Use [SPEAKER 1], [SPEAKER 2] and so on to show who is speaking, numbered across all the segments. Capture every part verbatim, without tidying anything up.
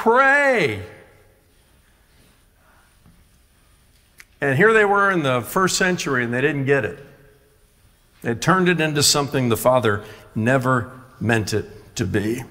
[SPEAKER 1] pray. And here they were in the first century, and they didn't get it. They turned it into something the Father never meant it to be.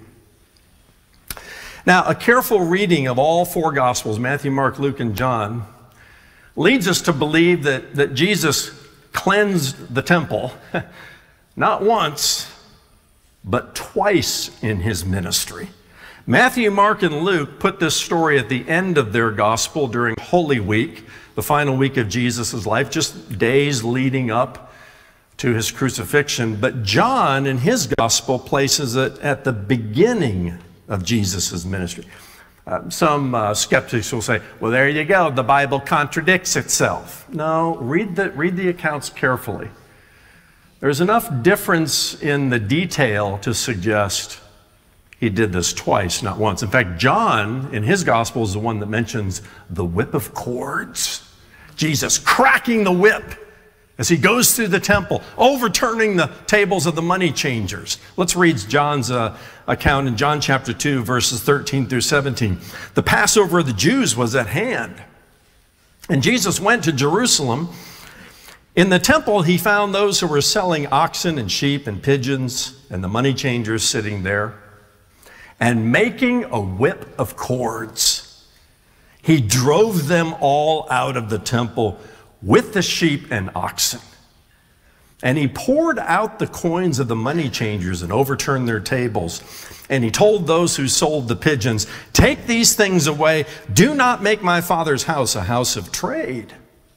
[SPEAKER 1] Now, a careful reading of all four Gospels, Matthew, Mark, Luke, and John, leads us to believe that, that Jesus cleansed the temple, not once, but twice in his ministry. Matthew, Mark, and Luke put this story at the end of their gospel during Holy Week, the final week of Jesus' life, just days leading up to his crucifixion. But John, in his gospel, places it at the beginning of Jesus' ministry. Uh, some uh, skeptics will say, well, there you go, the Bible contradicts itself. No, read the, read the accounts carefully. There's enough difference in the detail to suggest he did this twice, not once. In fact, John, in his gospel, is the one that mentions the whip of cords. Jesus cracking the whip as he goes through the temple, overturning the tables of the money changers. Let's read John's uh, account in John chapter two, verses thirteen through seventeen. The Passover of the Jews was at hand, and Jesus went to Jerusalem. In the temple, he found those who were selling oxen and sheep and pigeons, and the money changers sitting there, and making a whip of cords. He drove them all out of the temple with the sheep and oxen. And he poured out the coins of the money changers and overturned their tables. And he told those who sold the pigeons, take these things away. Do not make my Father's house a house of trade.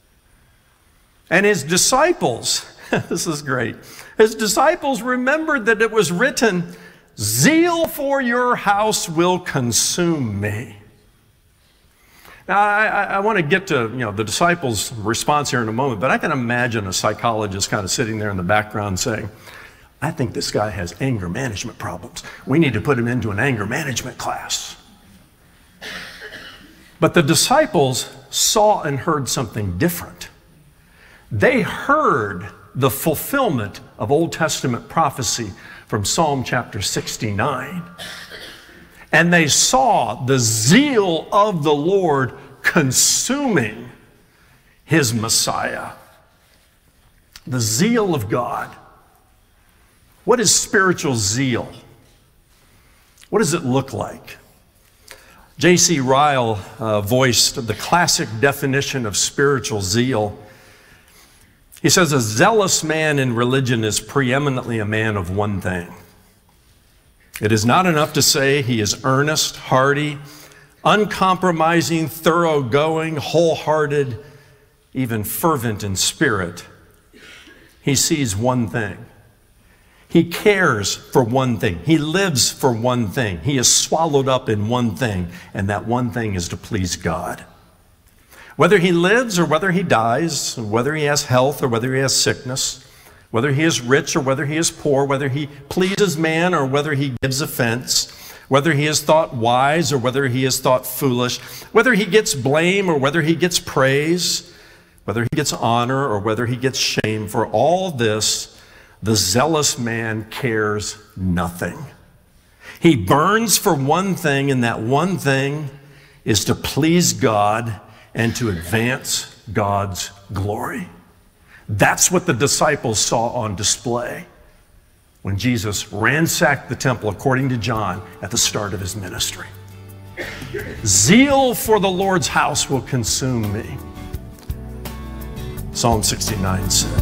[SPEAKER 1] And his disciples, this is great, his disciples remembered that it was written, zeal for your house will consume me. Now, I, I want to get to you know the disciples' response here in a moment, but I can imagine a psychologist kind of sitting there in the background saying, I think this guy has anger management problems. We need to put him into an anger management class. But the disciples saw and heard something different. They heard the fulfillment of Old Testament prophecy from Psalm chapter sixty-nine. And they saw the zeal of the Lord consuming his Messiah. The zeal of God. What is spiritual zeal? What does it look like? J C Ryle uh, voiced the classic definition of spiritual zeal. He says, a zealous man in religion is preeminently a man of one thing. It is not enough to say he is earnest, hearty, uncompromising, thoroughgoing, wholehearted, even fervent in spirit. He sees one thing. He cares for one thing. He lives for one thing. He is swallowed up in one thing, and that one thing is to please God. Whether he lives or whether he dies, whether he has health or whether he has sickness, whether he is rich or whether he is poor, whether he pleases man or whether he gives offense, whether he is thought wise or whether he is thought foolish, whether he gets blame or whether he gets praise, whether he gets honor or whether he gets shame, for all this, the zealous man cares nothing. He burns for one thing, and that one thing is to please God and to advance God's glory. That's what the disciples saw on display when Jesus ransacked the temple, according to John, at the start of his ministry. Zeal for the Lord's house will consume me, Psalm sixty-nine said.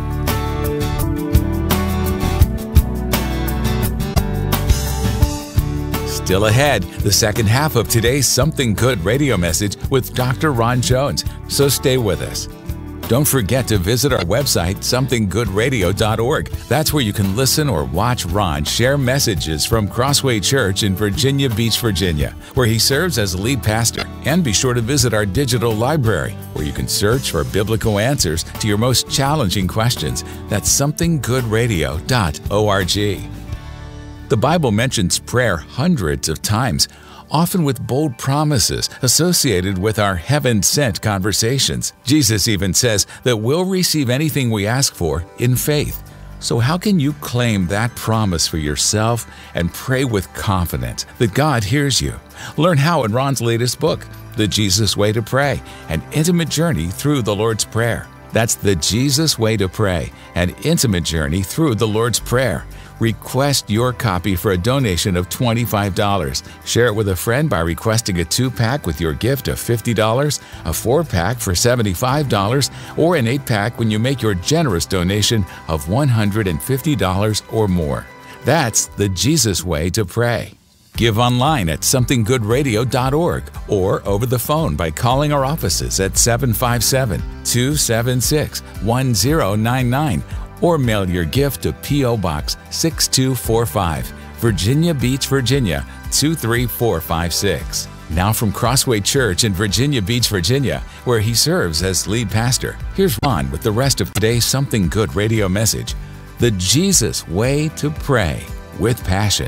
[SPEAKER 2] Still ahead, the second half of today's Something Good radio message with Doctor Ron Jones, so stay with us. Don't forget to visit our website, something good radio dot org. That's where you can listen or watch Ron share messages from Crossway Church in Virginia Beach, Virginia, where he serves as lead pastor. And be sure to visit our digital library, where you can search for biblical answers to your most challenging questions. That's something good radio dot org. The Bible mentions prayer hundreds of times, often with bold promises associated with our heaven-sent conversations. Jesus even says that we'll receive anything we ask for in faith. So how can you claim that promise for yourself and pray with confidence that God hears you? Learn how in Ron's latest book, The Jesus Way to Pray, An Intimate Journey Through the Lord's Prayer. That's The Jesus Way to Pray, An Intimate Journey Through the Lord's Prayer. Request your copy for a donation of twenty-five dollars. Share it with a friend by requesting a two-pack with your gift of fifty dollars, a four-pack for seventy-five dollars, or an eight-pack when you make your generous donation of one hundred fifty dollars or more. That's the Jesus Way to Pray. Give online at something good radio dot org or over the phone by calling our offices at seven five seven, two seven six, one zero nine nine or mail your gift to P O Box six two four five, Virginia Beach, Virginia two three four five six. Now from Crossway Church in Virginia Beach, Virginia, where he serves as lead pastor, here's Ron with the rest of today's Something Good radio message, The Jesus Way to Pray with Passion.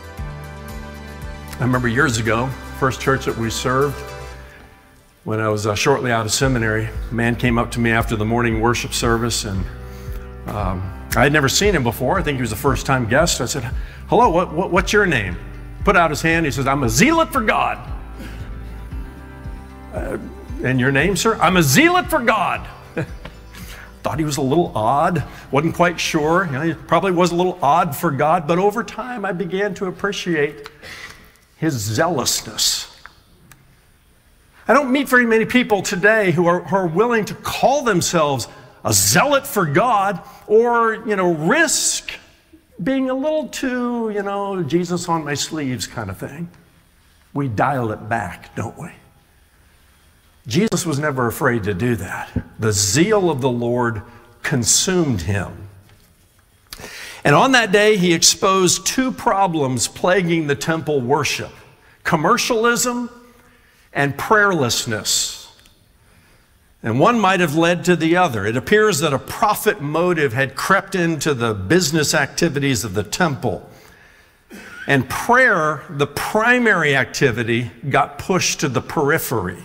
[SPEAKER 1] I remember years ago, first church that we served, when I was uh, shortly out of seminary, a man came up to me after the morning worship service, and um, I had never seen him before. I think he was a first-time guest. I said, hello, what, what, what's your name? Put out his hand. He says, I'm a zealot for God. Uh, and your name, sir? I'm a zealot for God. Thought he was a little odd. Wasn't quite sure. You know, he probably was a little odd for God. But over time, I began to appreciate his zealousness. I don't meet very many people today who are, who are willing to call themselves a zealot for God, or, you know, risk being a little too, you know, Jesus on my sleeves kind of thing. We dial it back, don't we? Jesus was never afraid to do that. The zeal of the Lord consumed him. And on that day, he exposed two problems plaguing the temple worship: commercialism and prayerlessness. And one might have led to the other. It appears that a profit motive had crept into the business activities of the temple. And prayer, the primary activity, got pushed to the periphery.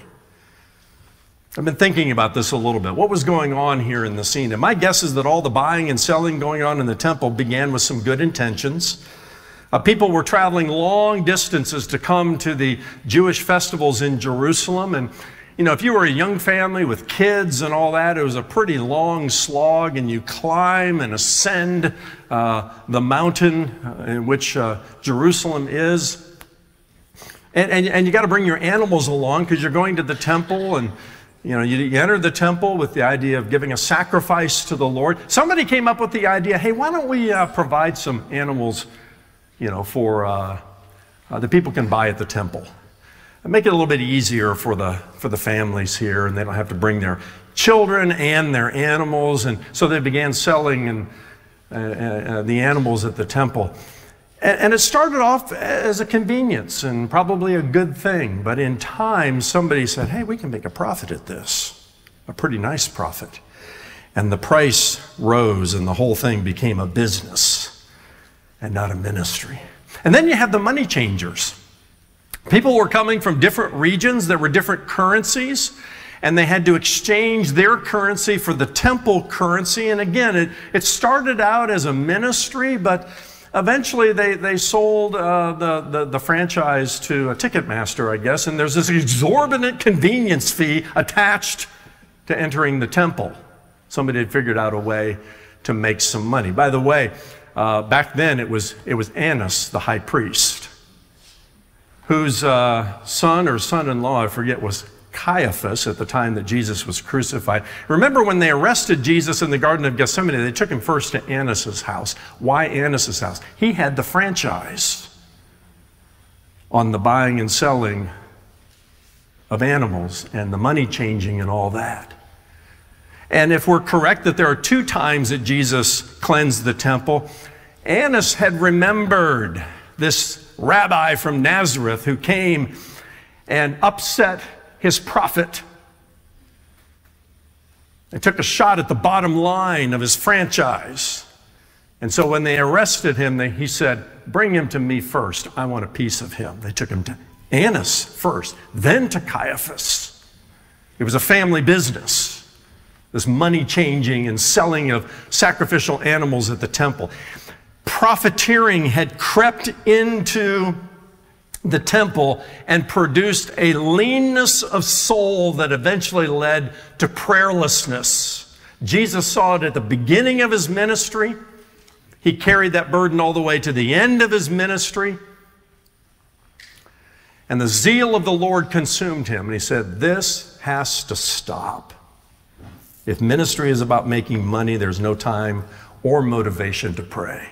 [SPEAKER 1] I've been thinking about this a little bit. What was going on here in the scene? And my guess is that all the buying and selling going on in the temple began with some good intentions. Uh, people were traveling long distances to come to the Jewish festivals in Jerusalem. And, you know, if you were a young family with kids and all that, it was a pretty long slog, and you climb and ascend uh, the mountain uh, in which uh, Jerusalem is. And, and, and you got to bring your animals along because you're going to the temple, and You know, you, you enter the temple with the idea of giving a sacrifice to the Lord. Somebody came up with the idea, hey, why don't we uh, provide some animals, you know, for uh, uh, that people can buy at the temple. And make it a little bit easier for the, for the families here, and they don't have to bring their children and their animals. And so they began selling and, uh, uh, the animals at the temple. And, and it started off as a convenience and probably a good thing. But in time, somebody said, hey, we can make a profit at this, a pretty nice profit. And the price rose, and the whole thing became a business and not a ministry. And then you have the money changers. People were coming from different regions. There were different currencies, and they had to exchange their currency for the temple currency. And again, it, it started out as a ministry, but eventually they, they sold uh, the, the, the franchise to a Ticketmaster, I guess, and there's this exorbitant convenience fee attached to entering the temple. Somebody had figured out a way to make some money. By the way, uh, back then it was, it was Annas, the high priest, whose uh, son or son-in-law, I forget, was Caiaphas at the time that Jesus was crucified. Remember when they arrested Jesus in the Garden of Gethsemane, they took him first to Annas' house. Why Annas' house? He had the franchise on the buying and selling of animals and the money changing and all that. And if we're correct that there are two times that Jesus cleansed the temple, Annas had remembered this rabbi from Nazareth who came and upset his prophet. They took a shot at the bottom line of his franchise. And so when they arrested him, they, he said, bring him to me first. I want a piece of him. They took him to Annas first, then to Caiaphas. It was a family business. this money changing and selling of sacrificial animals at the temple. Profiteering had crept into the temple and produced a leanness of soul that eventually led to prayerlessness. Jesus saw it at the beginning of his ministry. He carried that burden all the way to the end of his ministry. And the zeal of the Lord consumed him. And he said, this has to stop. If ministry is about making money, there's no time or motivation to pray.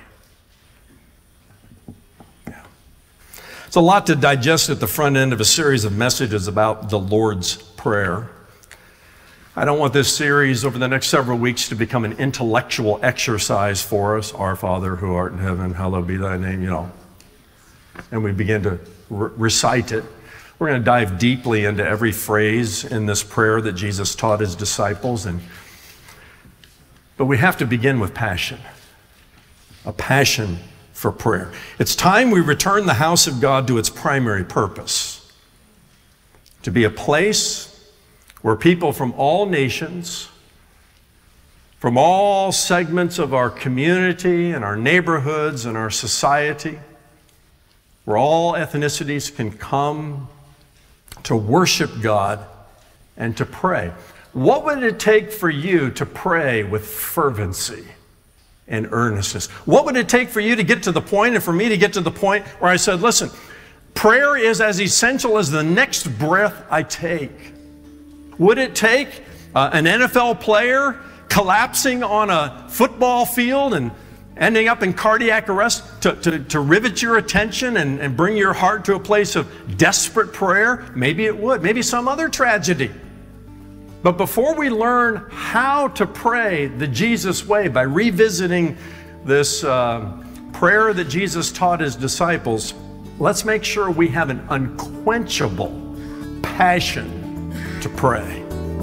[SPEAKER 1] Yeah. It's a lot to digest at the front end of a series of messages about the Lord's Prayer. I don't want this series over the next several weeks to become an intellectual exercise for us. Our Father who art in heaven, hallowed be thy name, you know. And we begin to re- recite it. We're going to dive deeply into every phrase in this prayer that Jesus taught his disciples. And, but we have to begin with passion, a passion for prayer. It's time we return the house of God to its primary purpose, to be a place where people from all nations, from all segments of our community and our neighborhoods and our society, where all ethnicities can come to worship God and to pray. What would it take for you to pray with fervency and earnestness? What would it take for you to get to the point, and for me to get to the point where I said, listen, prayer is as essential as the next breath I take? Would it take uh, an N F L player collapsing on a football field and ending up in cardiac arrest to, to, to rivet your attention and, and bring your heart to a place of desperate prayer? Maybe it would. Maybe some other tragedy. But before we learn how to pray the Jesus way by revisiting this uh, prayer that Jesus taught his disciples, let's make sure we have an unquenchable passion to pray.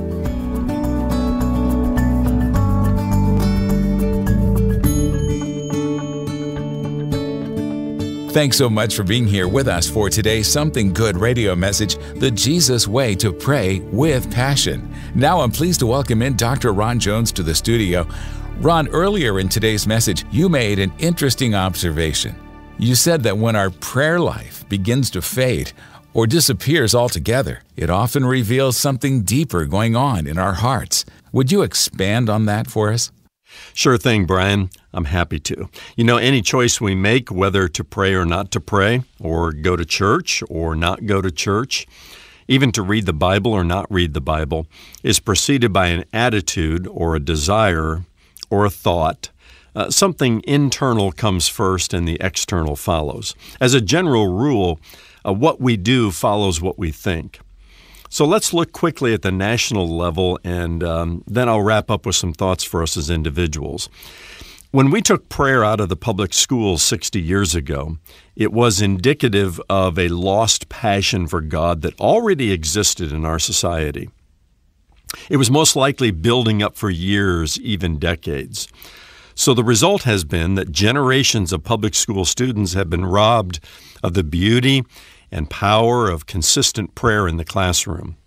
[SPEAKER 2] Thanks so much for being here with us for today's Something Good radio message, The Jesus Way to Pray with Passion. Now I'm pleased to welcome in Doctor Ron Jones to the studio. Ron, earlier in today's message, you made an interesting observation. You said that when our prayer life begins to fade or disappears altogether, it often reveals something deeper going on in our hearts. Would you expand on that for us?
[SPEAKER 3] Sure thing, Brian. I'm happy to. You know, any choice we make, whether to pray or not to pray, or go to church or not go to church, even to read the Bible or not read the Bible, is preceded by an attitude or a desire or a thought. Uh, something internal comes first and the external follows. As a general rule, uh, what we do follows what we think. So let's look quickly at the national level, and um, then I'll wrap up with some thoughts for us as individuals. When we took prayer out of the public schools sixty years ago, it was indicative of a lost passion for God that already existed in our society. It was most likely building up for years, even decades. So the result has been that generations of public school students have been robbed of the beauty and power of consistent prayer in the classroom.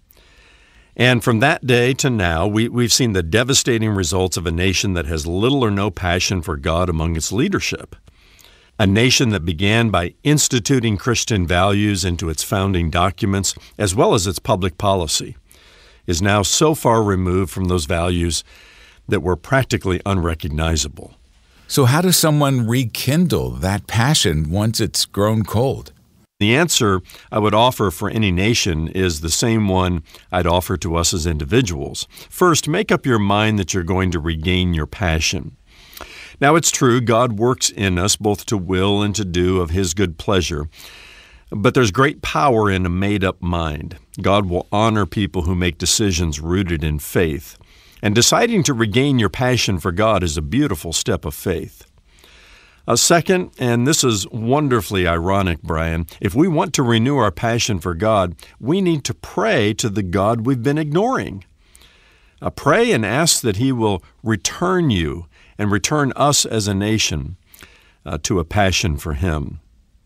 [SPEAKER 3] And from that day to now, we, we've seen the devastating results of a nation that has little or no passion for God among its leadership. A nation that began by instituting Christian values into its founding documents, as well as its public policy, is now so far removed from those values that were practically unrecognizable.
[SPEAKER 2] So how does someone rekindle that passion once it's grown cold?
[SPEAKER 3] The answer I would offer for any nation is the same one I'd offer to us as individuals. First, make up your mind that you're going to regain your passion. Now, it's true, God works in us both to will and to do of His good pleasure, but there's great power in a made-up mind. God will honor people who make decisions rooted in faith, and deciding to regain your passion for God is a beautiful step of faith. A second, and this is wonderfully ironic, Brian, if we want to renew our passion for God, we need to pray to the God we've been ignoring. Uh, pray and ask that He will return you and return us as a nation uh, to a passion for Him.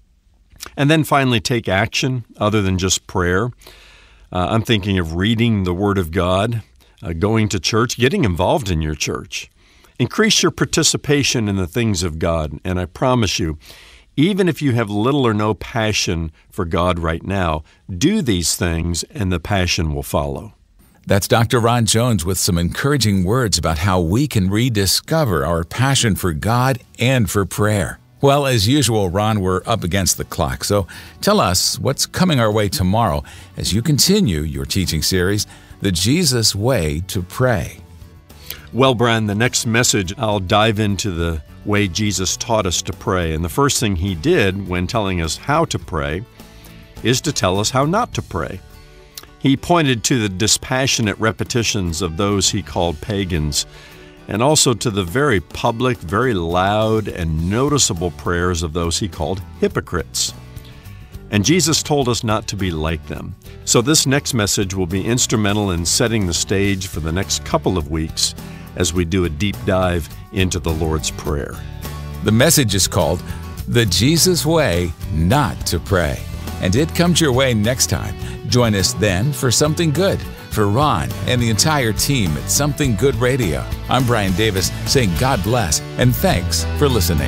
[SPEAKER 3] And then finally, take action other than just prayer. Uh, I'm thinking of reading the Word of God, uh, going to church, getting involved in your church. Increase your participation in the things of God, and I promise you, even if you have little or no passion for God right now, do these things and the passion will follow.
[SPEAKER 2] That's Doctor Ron Jones with some encouraging words about how we can rediscover our passion for God and for prayer. Well, as usual, Ron, we're up against the clock, so tell us what's coming our way tomorrow as you continue your teaching series, The Jesus Way to Pray.
[SPEAKER 3] Well, Brian, the next message, I'll dive into the way Jesus taught us to pray. And the first thing he did when telling us how to pray is to tell us how not to pray. He pointed to the dispassionate repetitions of those he called pagans, and also to the very public, very loud, and noticeable prayers of those he called hypocrites. And Jesus told us not to be like them. So this next message will be instrumental in setting the stage for the next couple of weeks as we do a deep dive into the Lord's Prayer.
[SPEAKER 2] The message is called The Jesus Way Not to Pray, and it comes your way next time. Join us then for Something Good. For Ron and the entire team at Something Good Radio, I'm Brian Davis saying God bless and thanks for listening.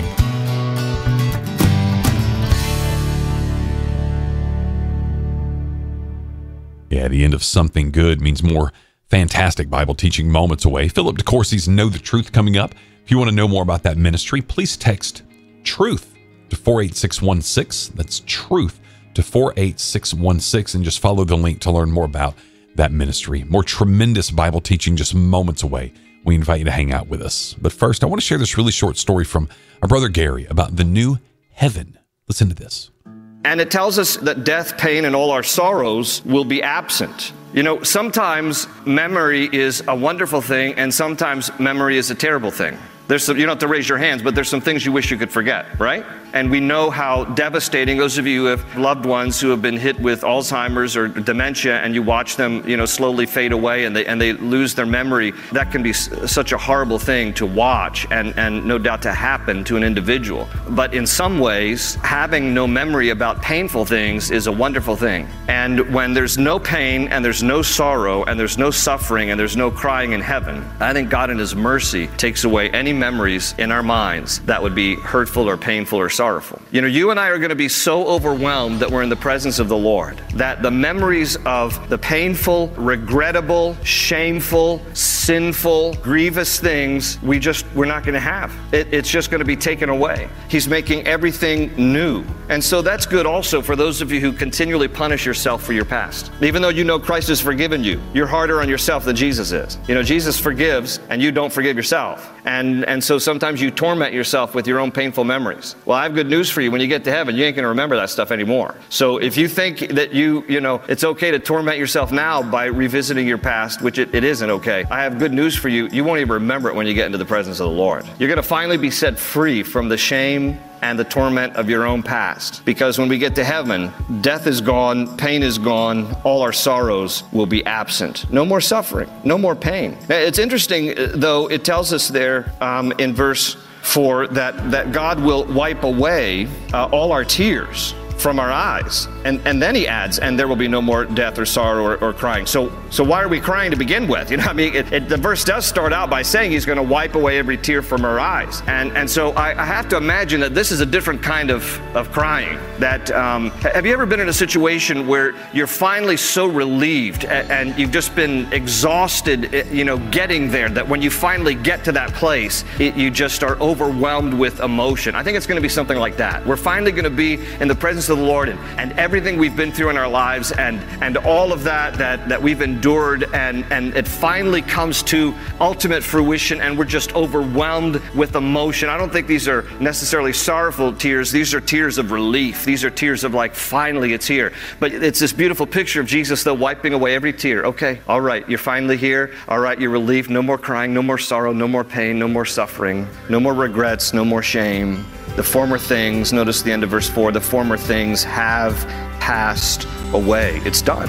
[SPEAKER 4] Yeah, the end of Something Good means more fantastic Bible teaching moments away. Philip DeCourcy's Know the Truth coming up. If you want to know more about that ministry, please text TRUTH to four eight six one six. That's TRUTH to four eight six one six, and just follow the link to learn more about that ministry. More tremendous Bible teaching just moments away. We invite you to hang out with us. But first, I want to share this really short story from our brother Gary about the new heaven. Listen to this.
[SPEAKER 5] And it tells us that death, pain, and all our sorrows will be absent. You know, sometimes memory is a wonderful thing, and sometimes memory is a terrible thing. There's some, you don't have to raise your hands, but there's some things you wish you could forget, right? And we know how devastating, those of you who have loved ones who have been hit with Alzheimer's or dementia, and you watch them, you know, slowly fade away and they and they lose their memory, that can be s- such a horrible thing to watch and, and no doubt to happen to an individual. But in some ways, having no memory about painful things is a wonderful thing. And when there's no pain and there's no sorrow and there's no suffering and there's no crying in heaven, I think God in His mercy takes away any memories in our minds that would be hurtful or painful or sorrowful. You know, you and I are going to be so overwhelmed that we're in the presence of the Lord that the memories of the painful, regrettable, shameful, sinful, grievous things, we just, we're not going to have. It, it's just going to be taken away. He's making everything new. And so that's good also for those of you who continually punish yourself for your past. Even though you know Christ has forgiven you, you're harder on yourself than Jesus is. You know, Jesus forgives and you don't forgive yourself. And, and so sometimes you torment yourself with your own painful memories. Well, I have good news for you. When you get to heaven, you ain't going to remember that stuff anymore. So if you think that you, you know, it's okay to torment yourself now by revisiting your past, which it, it isn't okay, I have good news for you. You won't even remember it when you get into the presence of the Lord. You're going to finally be set free from the shame and the torment of your own past. Because when we get to heaven, death is gone, pain is gone, all our sorrows will be absent. No more suffering, no more pain. It's interesting, though, it tells us there um, in verse four that, that God will wipe away uh, all our tears from our eyes. And and then he adds, and there will be no more death or sorrow or, or crying. So so why are we crying to begin with? You know, I mean, it, it, the verse does start out by saying he's going to wipe away every tear from our eyes. And and so I, I have to imagine that this is a different kind of, of crying. That um, have you ever been in a situation where you're finally so relieved and, and you've just been exhausted, you know, getting there, that when you finally get to that place, it, you just are overwhelmed with emotion? I think it's going to be something like that. We're finally going to be in the presence of the Lord, and, and everything we've been through in our lives, and and all of that that that we've endured, and and it finally comes to ultimate fruition, and we're just overwhelmed with emotion. I don't think these are necessarily sorrowful tears. These are tears of relief. These are tears of like, finally it's here. But it's this beautiful picture of Jesus, though, wiping away every tear. Okay, all right, you're finally here. All right, you're relieved. No more crying, no more sorrow, no more pain, no more suffering, no more regrets, no more shame. The former things, notice the end of verse four, the former things have passed away. It's done.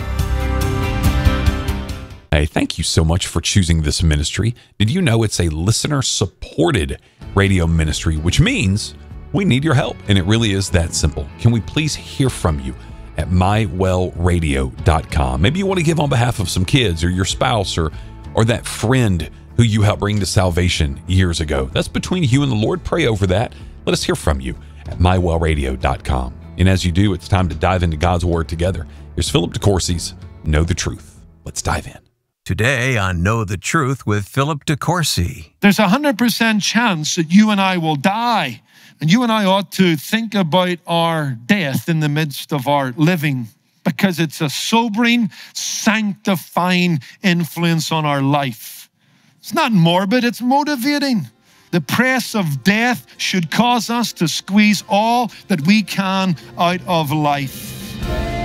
[SPEAKER 4] Hey, thank you so much for choosing this ministry. Did you know it's a listener-supported radio ministry, which means we need your help, and it really is that simple. Can we please hear from you at my well radio dot com? Maybe you want to give on behalf of some kids or your spouse or or that friend who you helped bring to salvation years ago. That's between you and the Lord. Pray over that. Let us hear from you at my well radio dot com. And as you do, it's time to dive into God's Word together. Here's Philip DeCourcy's Know the Truth. Let's dive in.
[SPEAKER 6] Today on Know the Truth with Philip DeCourcy.
[SPEAKER 7] There's a one hundred percent chance that you and I will die. And you and I ought to think about our death in the midst of our living, because it's a sobering, sanctifying influence on our life. It's not morbid, it's motivating. The press of death should cause us to squeeze all that we can out of life.